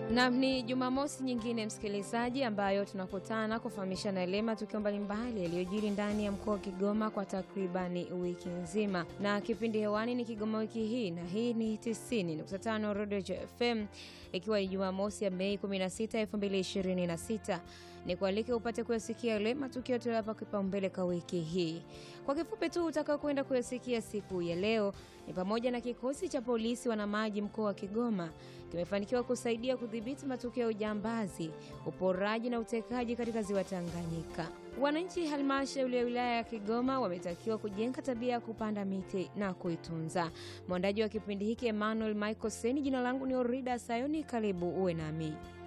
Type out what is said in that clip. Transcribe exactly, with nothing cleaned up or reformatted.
Na ni Jumamosi nyingine msikilizaji ambayo tunakutana kufahamishana yale matukio mbalimbali yaliyojiri ndani ya mkoa wa Kigoma kwa takribani wiki nzima. Na kipindi hewani ni Kigoma wiki hii na hii ni tisini nukta tano Rodejo F M ikiwa ni Jumamosi ya Mei kumi na sita elfu mbili ishirini na sita. Ni kualike upate kuyasikia yale matukio tuliyapa kipaumbele kwa wiki hii. Kwa kifupi tu utakao kwenda kuyasikia siku ya leo ni pamoja na kikosi cha polisi wanamaji mkoa wa Kigoma kimefanikiwa kusaidia kudhibiti matukio ya ujambazi, uporaji na utekaji katika ziwa Tanganyika. Wananchi halmashauri ya wilaya ya Kigoma wametakiwa kujenga tabia ya kupanda miti na kuitunza. Mwandaji wa kipindi hiki Emmanuel Michael Seni, jina langu ni Orida Sayoni, karibu uwe nami.